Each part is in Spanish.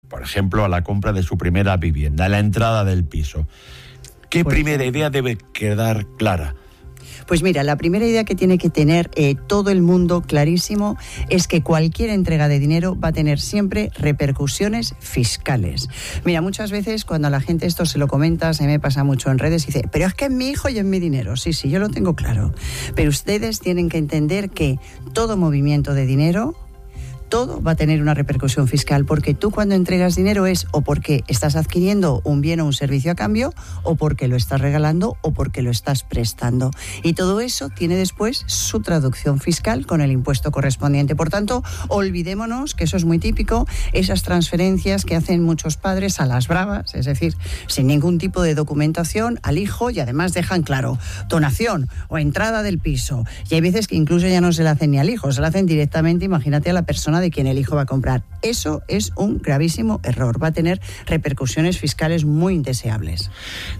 por ejemplo, a la compra de su primera vivienda, a la entrada del piso. ¿Qué primera idea debe quedar clara? Pues mira, la primera idea que tiene que tener todo el mundo clarísimo es que cualquier entrega de dinero va a tener siempre repercusiones fiscales. Mira, muchas veces cuando a la gente esto se lo comenta, se me pasa mucho en redes, y dice, pero es que es mi hijo y es mi dinero. Sí, yo lo tengo claro. Pero ustedes tienen que entender que todo movimiento de dinero, todo va a tener una repercusión fiscal, porque tú cuando entregas dinero es o porque estás adquiriendo un bien o un servicio a cambio, o porque lo estás regalando, o porque lo estás prestando. Y todo eso tiene después su traducción fiscal con el impuesto correspondiente. Por tanto, olvidémonos, que eso es muy típico, esas transferencias que hacen muchos padres a las bravas, es decir, sin ningún tipo de documentación al hijo, y además dejan claro, donación o entrada del piso. Y hay veces que incluso ya no se la hacen ni al hijo, se la hacen directamente, imagínate, a la persona de quien el hijo va a comprar. Eso es un gravísimo error. Va a tener repercusiones fiscales muy indeseables.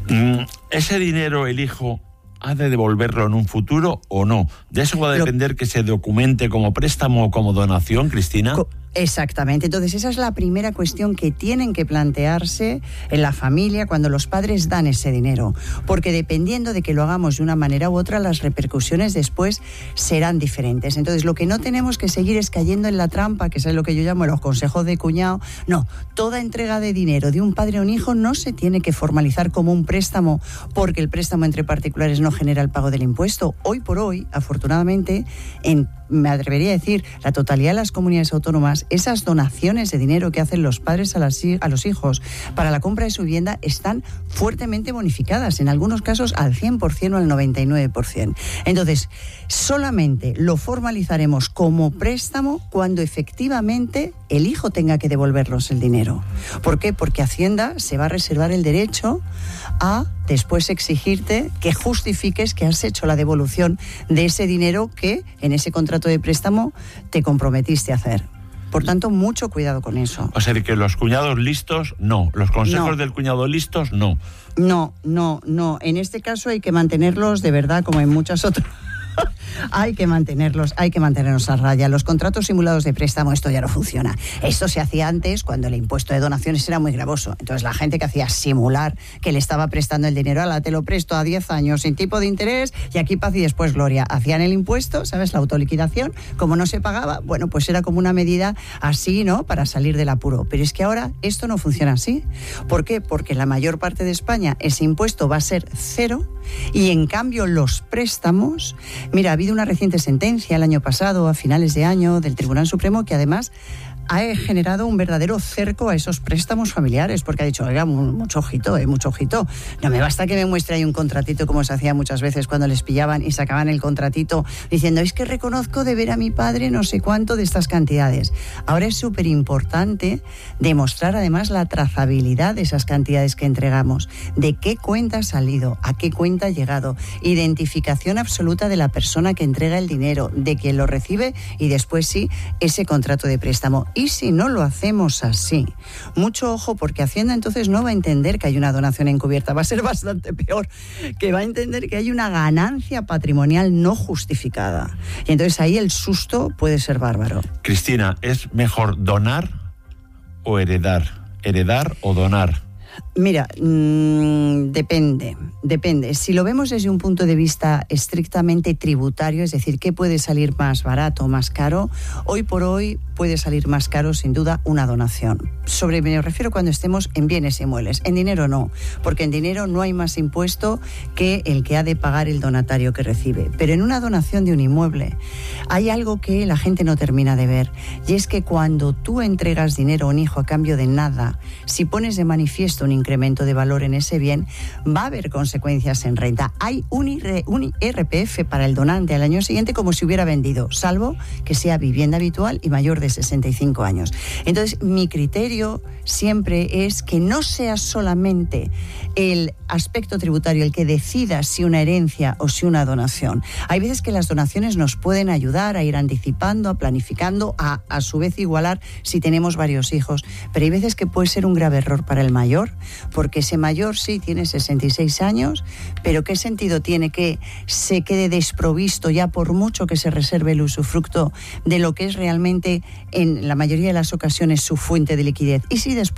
¿Ese dinero el hijo ha de devolverlo en un futuro o no? ¿De eso va a depender que se documente como préstamo o como donación, Cristina? Exactamente. Entonces, esa es la primera cuestión que tienen que plantearse en la familia cuando los padres dan ese dinero. Porque dependiendo de que lo hagamos de una manera u otra, las repercusiones después serán diferentes. Entonces, lo que no tenemos que seguir es cayendo en la trampa, que es lo que yo llamo los consejos de cuñado. No, toda entrega de dinero de un padre a un hijo no se tiene que formalizar como un préstamo, porque el préstamo entre particulares no genera el pago del impuesto. Hoy por hoy, afortunadamente, me atrevería a decir, la totalidad de las comunidades autónomas, esas donaciones de dinero que hacen los padres a los hijos para la compra de su vivienda están fuertemente bonificadas, en algunos casos al 100% o al 99%. Entonces, solamente lo formalizaremos como préstamo cuando efectivamente el hijo tenga que devolvernos el dinero. ¿Por qué? Porque Hacienda se va a reservar el derecho a después exigirte que justifiques que has hecho la devolución de ese dinero que en ese contrato de préstamo te comprometiste a hacer. Por tanto, mucho cuidado con eso. O sea, que los cuñados listos, no. Los consejos del cuñado listos, no. No. En este caso hay que mantenerlos de verdad, como en muchas otras. Hay que mantenernos a raya. Los contratos simulados de préstamo, esto ya no funciona. Esto se hacía antes, cuando el impuesto de donaciones era muy gravoso. Entonces la gente que hacía simular que le estaba prestando el dinero, te lo presto a 10 años sin tipo de interés, y aquí paz y después gloria. Hacían el impuesto, ¿sabes? La autoliquidación. Como no se pagaba, bueno, pues era como una medida así, ¿no? Para salir del apuro. Pero es que ahora esto no funciona así. ¿Por qué? Porque en la mayor parte de España ese impuesto va a ser cero, y en cambio los préstamos, mira, ha habido una reciente sentencia el año pasado, a finales de año, del Tribunal Supremo, que además ha generado un verdadero cerco a esos préstamos familiares, porque ha dicho, oiga, mucho ojito. No me basta que me muestre ahí un contratito, como se hacía muchas veces cuando les pillaban y sacaban el contratito diciendo, es que reconozco deber a mi padre no sé cuánto de estas cantidades. Ahora es súper importante demostrar además la trazabilidad de esas cantidades que entregamos, de qué cuenta ha salido, a qué cuenta ha llegado, identificación absoluta de la persona que entrega el dinero, de quien lo recibe, y después sí, ese contrato de préstamo. Y si no lo hacemos así, mucho ojo, porque Hacienda entonces no va a entender que hay una donación encubierta, va a ser bastante peor, que va a entender que hay una ganancia patrimonial no justificada. Y entonces ahí el susto puede ser bárbaro. Cristina, ¿es mejor donar o heredar? ¿Heredar o donar? Mira, depende. Si lo vemos desde un punto de vista estrictamente tributario, es decir, ¿qué puede salir más barato o más caro? Hoy por hoy puede salir más caro, sin duda, una donación. Me refiero cuando estemos en bienes inmuebles. En dinero no, porque en dinero no hay más impuesto que el que ha de pagar el donatario que recibe. Pero en una donación de un inmueble hay algo que la gente no termina de ver, y es que cuando tú entregas dinero a un hijo a cambio de nada, si pones de manifiesto un incremento de valor en ese bien, va a haber consecuencias en renta. Hay un IRPF para el donante al año siguiente como si hubiera vendido, salvo que sea vivienda habitual y mayor de 65 años. Entonces, mi criterio siempre es que no sea solamente el aspecto tributario el que decida si una herencia o si una donación. Hay veces que las donaciones nos pueden ayudar a ir anticipando, a planificando, a su vez igualar si tenemos varios hijos, pero hay veces que puede ser un grave error para el mayor, porque ese mayor sí tiene 66 años, pero ¿qué sentido tiene que se quede desprovisto, ya por mucho que se reserve el usufructo, de lo que es realmente en la mayoría de las ocasiones su fuente de liquidez? Y si después